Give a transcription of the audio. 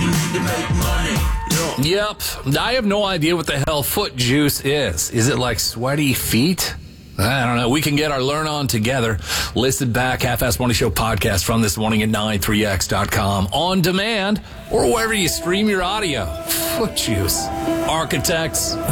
Yep. I have no idea what the hell foot juice is. Is it like sweaty feet? I don't know. We can get our learn on together. Listen back, Half-Ass Morning Show podcast from this morning at 93x.com on demand or wherever you stream your audio. Foot juice. Architects,